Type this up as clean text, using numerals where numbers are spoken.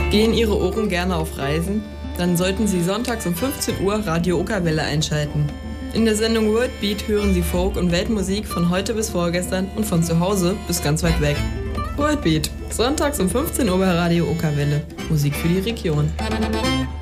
Gehen Ihre Ohren gerne auf Reisen? Dann sollten Sie sonntags um 15 Uhr Radio Okerwelle einschalten. In der Sendung Worldbeat hören Sie Folk- und Weltmusik von heute bis vorgestern und von zu Hause bis ganz weit weg. Worldbeat, sonntags um 15 Uhr bei Radio Okerwelle. Musik für die Region.